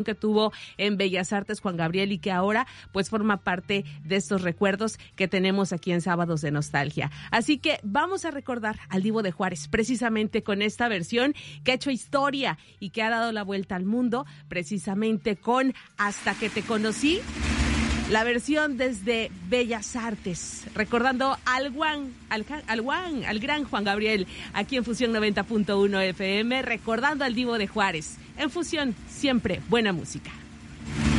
que tuvo en Bellas Artes Juan Gabriel y que ahora pues forma parte de estos recuerdos que tenemos aquí en Sábados de Nostalgia. Así que vamos a recordar al Divo de Juárez precisamente con esta versión que ha hecho historia y que ha dado la vuelta al mundo, precisamente con Hasta que te conocí, la versión desde Bellas Artes, recordando al gran Juan Gabriel, aquí en Fusión 90.1 FM, recordando al Divo de Juárez. En Fusión, siempre buena música.